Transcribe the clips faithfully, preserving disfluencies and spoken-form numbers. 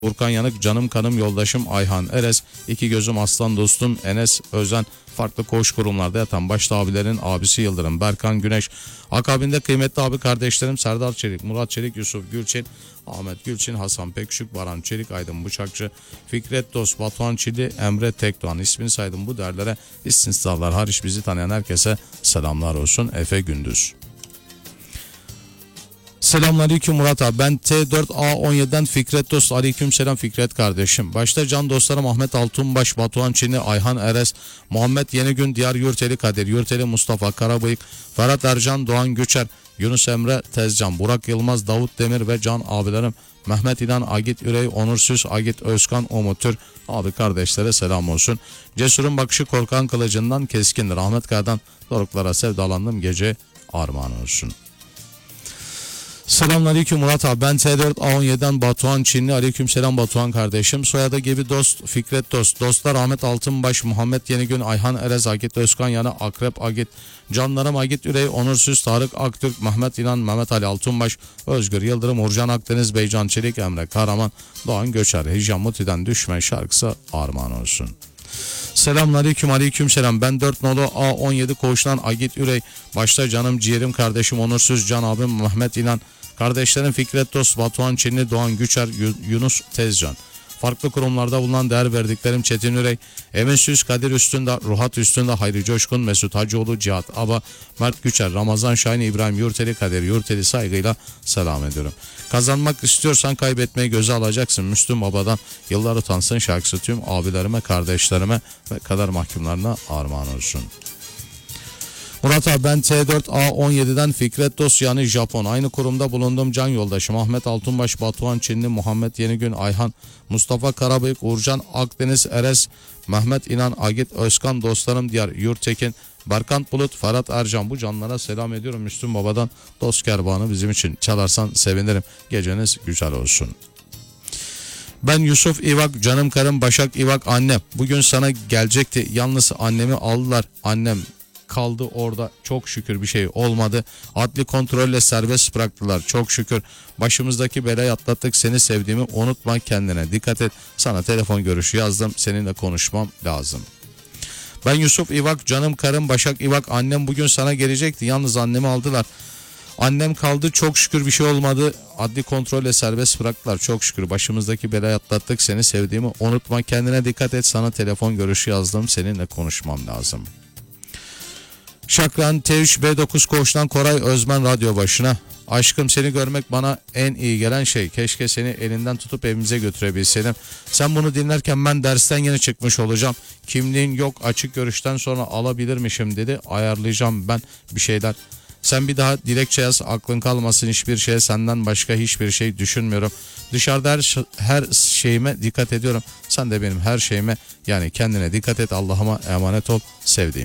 Burkan Yanık, canım kanım yoldaşım Ayhan Eres, iki gözüm aslan dostum Enes Özen, farklı koğuş kurumlarda yatan başta abilerin abisi Yıldırım Berkan Güneş, akabinde kıymetli abi kardeşlerim Serdar Çelik, Murat Çelik, Yusuf Gülçin, Ahmet Gülçin, Hasan Pekşük, Baran Çelik, Aydın Bıçakçı, Fikret Dost, Batuhan Çili, Emre Tekdoğan, ismini saydım bu değerlere istisnalar hariç bizi tanıyan herkese selamlar olsun. Efe Gündüz. Selamünaleyküm Murat abi. Ben T dört A on yedi'den Fikret Dost. Aleykümselam Fikret kardeşim. Başta can dostlarım Ahmet Altunbaş, Batuhan Çini, Ayhan Eres, Muhammed Yenigün, Diyar Yurteli Kadir Yurteli, Mustafa Karabıyık, Ferhat Ercan, Doğan Göçer, Yunus Emre Tezcan, Burak Yılmaz, Davut Demir ve can abilerim Mehmet İnan, Agit Ürey, Onur Süs, Agit Özkan, Umutür abi kardeşlere selam olsun. Cesurun bakışı korkan kılıcından keskindir. Ahmet Kaya'dan doruklara sevdalandım gece armağan olsun. Selamünaleyküm Murat abi. Ben T dört A on yedi'den Batuhan Çinli. Aleykümselam Batuhan kardeşim. Soyadı gibi dost Fikret Dost. Dostlar Ahmet Altınbaş, Muhammed Yenigün, Ayhan Erez, Agit Özkan Yanı, Akrep Agit, canlarım Agit Ürey, Onursuz, Tarık Aktürk, Mehmet İnan, Mehmet Ali Altınbaş, Özgür Yıldırım, Urcan Akdeniz, Beycan Çelik, Emre Karaman, Doğan Göçer. Hicam Muti'den düşme şarkısı armağan olsun. Selamünaleyküm aleykümselam. Ben dört nolu A on yedi koğuştan Agit Ürey. Başta canım ciğerim kardeşim Onursuz, can abim Mehmet İnan, kardeşlerim Fikret Dost, Batuhan Çinli, Doğan Güçer, Yunus Tezcan. Farklı kurumlarda bulunan değer verdiklerim Çetin Ürey, Emin Süz, Kadir Üstünde, Ruhat Üstünde, Hayri Coşkun, Mesut Hacıoğlu, Cihat Aba, Mert Güçer, Ramazan Şahin, İbrahim Yurteli, Kadir Yurteli saygıyla selam ediyorum. Kazanmak istiyorsan kaybetmeyi göze alacaksın. Müslüm Baba'dan Yıllar Utansın şarkısı tüm abilerime, kardeşlerime ve kader mahkumlarına armağan olsun. Murat abi ben T dört A on yedi'den Fikret Dost yani Japon. Aynı kurumda bulunduğum can yoldaşım Ahmet Altunbaş, Batuhan Çinli, Muhammed Yenigün, Ayhan, Mustafa Karabıyık, Urcan Akdeniz, Eres, Mehmet İnan, Agit Özkan, dostlarım Diyar Yurtekin, Berkant Bulut, Ferhat Ercan, bu canlara selam ediyorum. Müslüm Baba'dan Dost Kervanı bizim için çalarsan sevinirim. Geceniz güzel olsun. Ben Yusuf İvak, canım karım Başak İvak annem. Bugün sana gelecekti. Yalnız annemi aldılar. Annem kaldı orada, çok şükür bir şey olmadı. Adli kontrolle serbest bıraktılar, çok şükür. Başımızdaki belayı atlattık, seni sevdiğimi unutma, kendine dikkat et. Sana telefon görüşü yazdım, seninle konuşmam lazım. Ben Yusuf İvak, canım karım Başak İvak annem bugün sana gelecekti. Yalnız annemi aldılar. Annem kaldı, çok şükür bir şey olmadı. Adli kontrolle serbest bıraktılar, çok şükür. Başımızdaki belayı atlattık, seni sevdiğimi unutma, kendine dikkat et. Sana telefon görüşü yazdım, seninle konuşmam lazım. Şakran T üç B dokuz koğuştan Koray Özmen radyo başına. Aşkım seni görmek bana en iyi gelen şey. Keşke seni elinden tutup evimize götürebilseydim. Sen bunu dinlerken ben dersten yeni çıkmış olacağım. Kimliğin yok, açık görüşten sonra alabilirmişim dedi. Ayarlayacağım ben bir şeyler. Sen bir daha dilekçe yaz, aklın kalmasın hiçbir şeye, senden başka hiçbir şey düşünmüyorum. Dışarıda her, her şeyime dikkat ediyorum. Sen de benim her şeyime, yani kendine dikkat et, Allah'ıma emanet ol sevdiğim.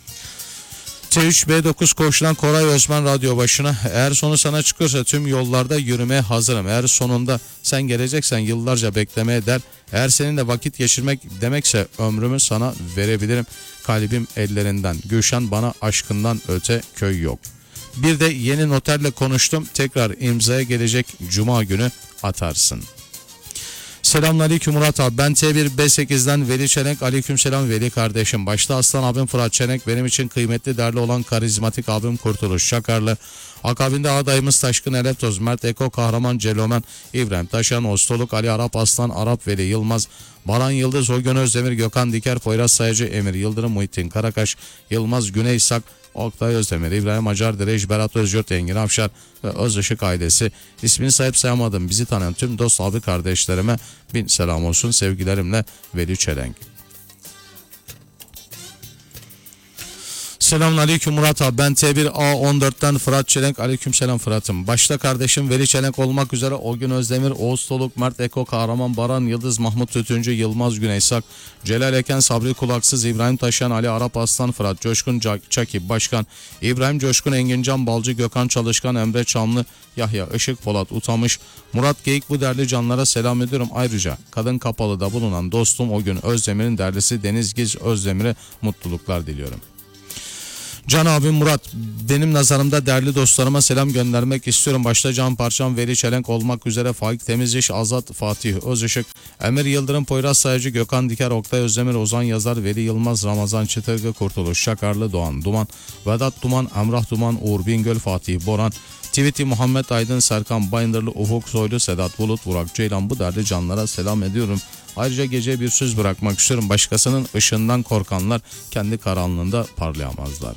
T üç B dokuz koğuştan Koray Özmen radyo başına. Eğer sonu sana çıkıyorsa tüm yollarda yürümeye hazırım. Eğer sonunda sen geleceksen yıllarca beklemeye der. Eğer seninle vakit geçirmek demekse ömrümü sana verebilirim. Kalbim ellerinden. Gülşen bana aşkından öte köy yok. Bir de yeni noterle konuştum. Tekrar imzaya gelecek cuma günü atarsın. Selamünaleyküm Murat abi. Ben T bir B sekiz'den Veli Çelenk. Aleykümselam Veli kardeşim. Başta aslan abim Fırat Çelenk, benim için kıymetli, değerli olan karizmatik abim Kurtuluş Şakarlı. Akabinde adayımız Taşkın Eleptoz, Mert Eko, Kahraman Celomen, İbrahim Taşan, Ostoluk, Ali Arap Aslan, Arap Veli Yılmaz, Baran Yıldız, Oygun Özdemir, Gökhan Diker, Poyraz Sayıcı, Emir Yıldırım, Muhittin Karakaş, Yılmaz Güney Sak, Oktay Özdemir, İbrahim Acar, Direş, Berat Özgürt, Engin Afşar ve Özışık ailesi. İsmini sahip sayamadım. Bizi tanıyan tüm dost abi kardeşlerime bin selam olsun. Sevgilerimle Veli Çelenk. Selamünaleyküm Murat abi. Ben T bir A on dört'ten Fırat Çelenk. Aleykümselam Fırat'ım. Başta kardeşim Veli Çelenk olmak üzere Ogün Özdemir, Oğuz Toluk, Mert Eko, Kahraman Baran Yıldız, Mahmut Tütüncü, Yılmaz Güneysak, Celal Eken, Sabri Kulaksız, İbrahim Taşyan, Ali Arap Aslan, Fırat Coşkun, Çaki Başkan, İbrahim Coşkun, Engin Can Balcı, Gökhan Çalışkan, Emre Çamlı, Yahya Işık, Polat Utamış, Murat Geyik, bu değerli canlara selam ediyorum. Ayrıca Kadın Kapalı'da bulunan dostum Ogün Özdemir'in derlisi Deniz Giz Özdemir'e mutluluklar diliyorum. Can abim Murat, benim nazarımda değerli dostlarıma selam göndermek istiyorum. Başta Can Parçam, Veli Çelenk olmak üzere Faik Temizciş, Azat, Fatih Özışık, Emir Yıldırım, Poyraz Sayıcı, Gökhan Diker, Oktay Özdemir, Ozan Yazar, Veli Yılmaz, Ramazan Çıtırgı, Kurtuluş Şakarlı, Doğan Duman, Vedat Duman, Emrah Duman, Uğur Bingöl, Fatih Boran, Tweety Muhammed Aydın, Serkan Bayındırlı, Ufuk Soylu, Sedat Bulut, Burak Ceylan, bu derdi canlara selam ediyorum. Ayrıca gece bir söz bırakmak istiyorum. Başkasının ışığından korkanlar kendi karanlığında parlayamazlar.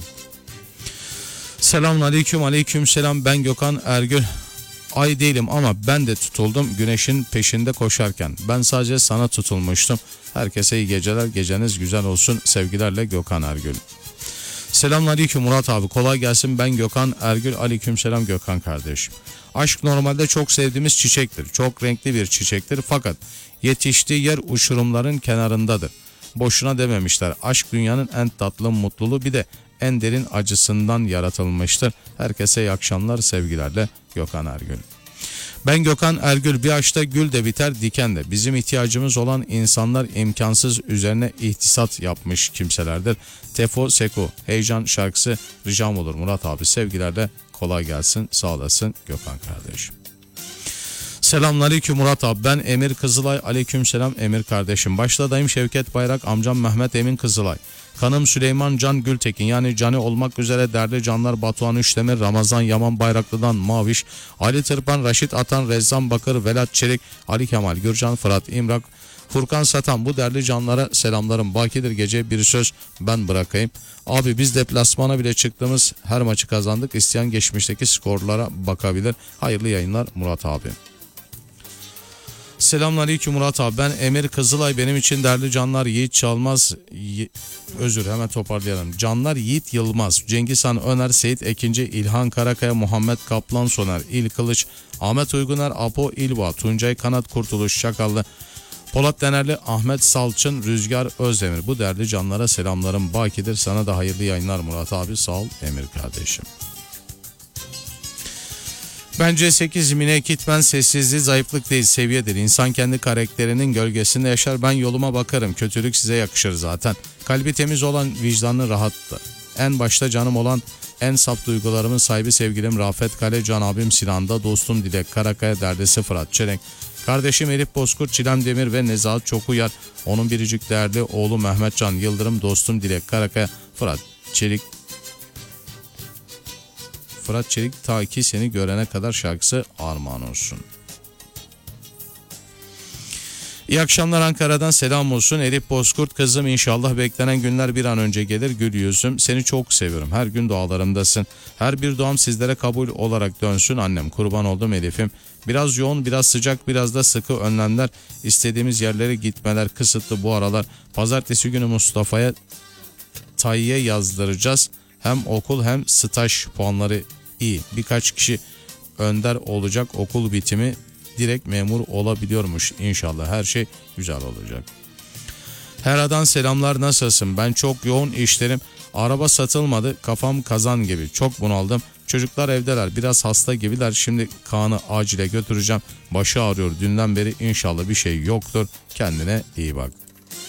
Selamun aleyküm, aleyküm selam. Ben Gökhan Ergül. Ay değilim ama ben de tutuldum güneşin peşinde koşarken. Ben sadece sana tutulmuştum. Herkese iyi geceler. Geceniz güzel olsun. Sevgilerle Gökhan Ergül. Selamun aleyküm Murat abi. Kolay gelsin. Ben Gökhan Ergül. Aleyküm selam Gökhan kardeşim. Aşk normalde çok sevdiğimiz çiçektir. Çok renkli bir çiçektir. Fakat yetiştiği yer uçurumların kenarındadır. Boşuna dememişler. Aşk dünyanın en tatlı mutluluğu, bir de en derin acısından yaratılmıştır. Herkese iyi akşamlar, sevgilerle Gökhan Ergül. Ben Gökhan Ergül. Bir ağaçta gül de biter, diken de. Bizim ihtiyacımız olan insanlar imkansız üzerine ihtisat yapmış kimselerdir. Tefo Seko, heyecan şarkısı ricam olur Murat abi. Sevgilerle kolay gelsin, sağ olasın Gökhan kardeşim. Selamünaleyküm Murat abi. Ben Emir Kızılay. Aleykümselam Emir kardeşim. Başta dayım Şevket Bayrak, amcam Mehmet Emin Kızılay. Kanım Süleyman Can Gültekin, yani Cani olmak üzere değerli canlar Batuhan Üçdemir, Ramazan Yaman Bayraklı'dan Maviş, Ali Tırpan, Raşit Atan, Rezzan Bakır, Velat Çelik, Ali Kemal Gürcan, Fırat İmrak, Furkan Satan, bu değerli canlara selamlarım. Bakidir gece bir söz ben bırakayım. Abi biz deplasmana bile çıktığımız her maçı kazandık. İsteyen geçmişteki skorlara bakabilir. Hayırlı yayınlar Murat abi. Selamünaleyküm Murat abi. Ben Emir Kızılay. Benim için değerli canlar Yiğit Çalmaz, y- özür hemen toparlayalım. Canlar Yiğit Yılmaz, Cengiz Han Öner, Seyit Ekinci, İlhan Karakaya, Muhammed Kaplan Soner, İl Kılıç, Ahmet Uyguner, Apo İlva, Tuncay Kanat, Kurtuluş Şakallı, Polat Denerli, Ahmet Salçın, Rüzgar Özdemir. Bu değerli canlara selamlarım bakidir. Sana da hayırlı yayınlar Murat abi. Sağ ol Emir kardeşim. Bence sekiz Mine Kitmen, sessizliği zayıflık değil seviyedir. İnsan kendi karakterinin gölgesinde yaşar. Ben yoluma bakarım. Kötülük size yakışır zaten. Kalbi temiz olan vicdanı rahattır. En başta canım olan, en saf duygularımın sahibi sevgilim Rafet Kale, can abim Sinan'da, dostum Dilek Karakaya, derdesi Fırat Çelenk, kardeşim Elif Bozkurt, Çilem Demir ve Nezahat Çokuyar, onun biricik değerli oğlu Mehmet Can Yıldırım, dostum Dilek Karakaya, Fırat Çelik, Fırat Çelik ta ki seni görene kadar şarkısı armağan olsun. İyi akşamlar, Ankara'dan selam olsun. Elif Bozkurt, kızım inşallah beklenen günler bir an önce gelir. Gül yüzüm, seni çok seviyorum. Her gün dualarımdasın. Her bir duam sizlere kabul olarak dönsün. Annem, kurban oldum Elif'im. Biraz yoğun, biraz sıcak, biraz da sıkı önlemler. İstediğimiz yerlere gitmeler kısıtlı bu aralar. Pazartesi günü Mustafa'ya Tayye yazdıracağız. Hem okul hem staj puanları iyi. Birkaç kişi önder olacak, okul bitimi direkt memur olabiliyormuş. İnşallah her şey güzel olacak. Hera'dan selamlar, nasılsın? Ben çok yoğun işlerim. Araba satılmadı, kafam kazan gibi. Çok bunaldım. Çocuklar evdeler, biraz hasta gibiler. Şimdi Kaan'ı acile götüreceğim. Başı ağrıyor dünden beri. İnşallah bir şey yoktur. Kendine iyi bak.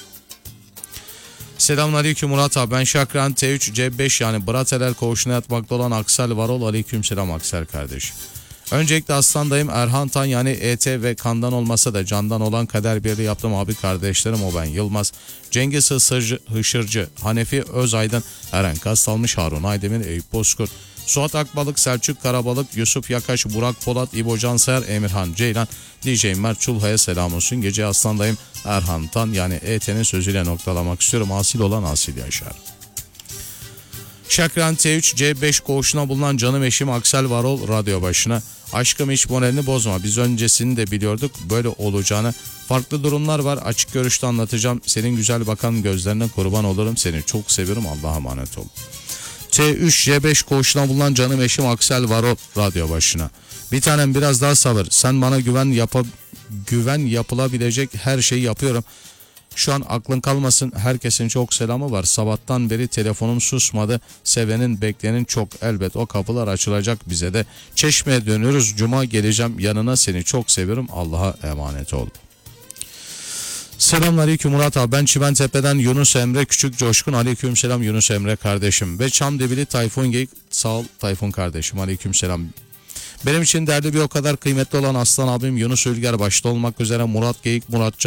Selamünaleyküm Murat abi. Ben Şakran T üç C beş, yani Brateler koğuşuna yatmakta olan Aksel Varol. Aleykümselam Aksel kardeşim. Öncelikle aslandayım Erhan Tan, yani E T ve kandan olmasa da candan olan kader birliği yaptım abi kardeşlerim, o ben Yılmaz, Cengiz Hısırcı, Hışırcı, Hanefi Özaydın, Eren Kastalmış, Harun Aydemir, Eyüp Bozkurt, Suat Akbalık, Selçuk Karabalık, Yusuf Yakaş, Burak Polat, İbo Cansever, Emirhan Ceylan, D J Mert Çulha'ya selam olsun. Gece aslandayım Erhan Tan, yani E T'nin sözüyle noktalamak istiyorum. Asil olan asil yaşar. Şakran T üç C beş koğuşuna bulunan canım eşim Aksel Varol radyo başına. Aşkım hiç moralini bozma. Biz öncesini de biliyorduk böyle olacağını. Farklı durumlar var. Açık görüşte anlatacağım. Senin güzel bakan gözlerine kurban olurum. Seni çok seviyorum. Allah'a emanet ol. T üç C beş koğuşuna bulunan canım eşim Aksel Varol radyo başına. Bir tanem biraz daha sabır. Sen bana güven yap güven yapılabilecek her şeyi yapıyorum. Şu an aklın kalmasın, herkesin çok selamı var. Sabahtan beri telefonum susmadı. Sevenin bekleyenin çok, elbet o kapılar açılacak bize de. Çeşme'ye dönüyoruz, cuma geleceğim yanına, seni çok seviyorum. Allah'a emanet ol. Selamünaleyküm Murat abi. Ben Çimentepe'den Yunus Emre Küçük Coşkun. Aleykümselam Yunus Emre kardeşim. Ve Çamdebili Tayfun Geyik. Sağ ol Tayfun kardeşim. Aleykümselam. Benim için değerli bir o kadar kıymetli olan aslan abim Yunus Ülger başta olmak üzere Murat Geyik, Murat